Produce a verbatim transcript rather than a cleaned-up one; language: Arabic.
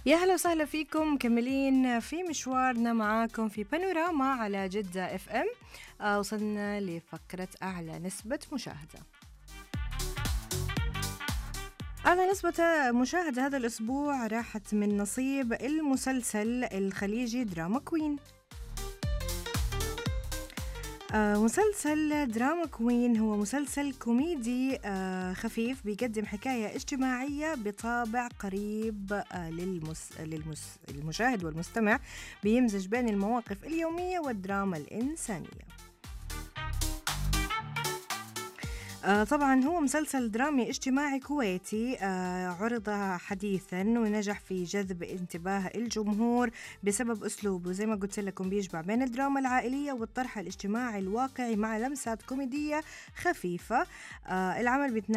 يا هلا وسهلا فيكم، مكملين في مشوارنا معاكم في بانوراما على جدة اف ام. آه وصلنا لفقرة أعلى نسبة مشاهدة. أعلى نسبة مشاهدة هذا الأسبوع راحت من نصيب المسلسل الخليجي دراما كوين. آه مسلسل دراما كوين هو مسلسل كوميدي آه خفيف بيقدم حكاية اجتماعية بطابع قريب آه للمس... للمس... للمشاهد والمستمع، بيمزج بين المواقف اليومية والدراما الإنسانية. آه طبعا هو مسلسل درامي اجتماعي كويتي آه عرض حديثا ونجح في جذب انتباه الجمهور بسبب أسلوبه، زي ما قلت لكم بيجمع بين الدراما العائلية والطرح الاجتماعي الواقعي مع لمسات كوميدية خفيفة. آه العمل